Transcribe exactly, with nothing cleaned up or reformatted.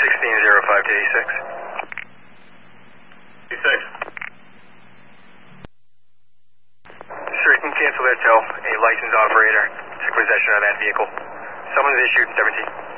sixteen zero five to eighty-six. eighty-six. Sir, you can cancel that tow. A licensed operator took possession of that vehicle. Someone's issued seventeen.